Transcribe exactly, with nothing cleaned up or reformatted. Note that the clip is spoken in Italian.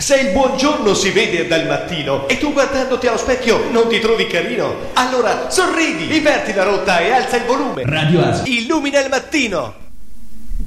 Se il buongiorno si vede dal mattino e tu guardandoti allo specchio non ti trovi carino, allora sorridi, inverti la rotta e alza il volume. Radio Asia. Illumina il mattino.